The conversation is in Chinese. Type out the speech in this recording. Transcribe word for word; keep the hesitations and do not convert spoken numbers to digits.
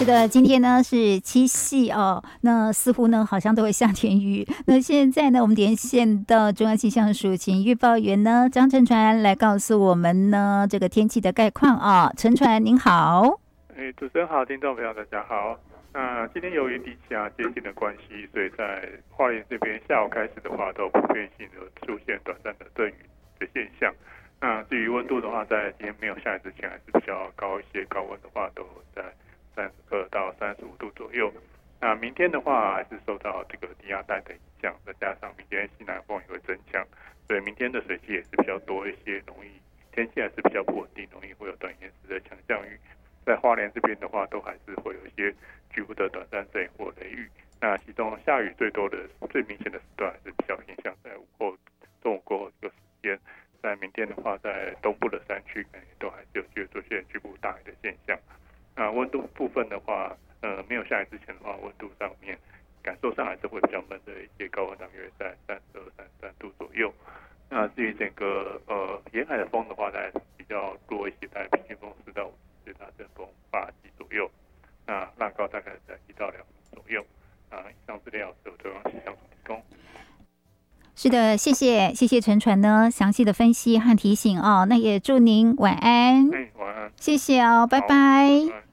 是的，今天呢是七夕哦，那似乎呢好像都会下点雨。那现在呢，我们连线到中央气象署请预报员呢张承传来告诉我们呢这个天气的概况啊。承传您好。 哎，主持人好，听众朋友大家好。那今天由于低气压接近的关系，所以在花莲这边下午开始的话，都普遍性的出现短暂的阵雨的现象。那至于温度的话，在今天没有下雨之前还是比较高一些，高温的话都在三十二到三十五度左右。那明天的话，还是受到这个低压带的影响，再加上明天西南风也会增强，所以明天的水汽也是比较多一些，容易天气还是比较不稳定，容易会有短延时的强降雨。在花莲这边的话，都还是会有一些局部的短暂阵雨或雷雨。那其中下雨最多的、最明显的时段还是比较偏向在午后、中午过后这个时间。在明天的话，在东部的山区可能都还是有机会出现局部大雨的现象。那温度部分的话，呃，没有下雨之前的话，温度上面感受上还是会比较闷的一些，高温大约在三十二、三十三度左右。那至于整个呃沿海的风的话，大概比较弱一些，大概平均风四到五十，大阵风八级左右。那浪高大概在一到两米左右。啊，以上资料是由中央气象署提供。 是的，谢谢谢谢承传呢详细的分析和提醒哦。那也祝您晚安。 哎，晚安。 谢谢哦，拜拜。 拜拜。